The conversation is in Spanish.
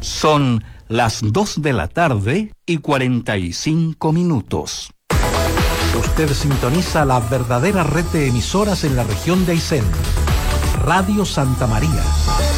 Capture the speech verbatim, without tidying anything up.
Son las dos de la tarde y cuarenta y cinco minutos. Usted sintoniza la verdadera red de emisoras en la región de Aysén. Radio Santa María.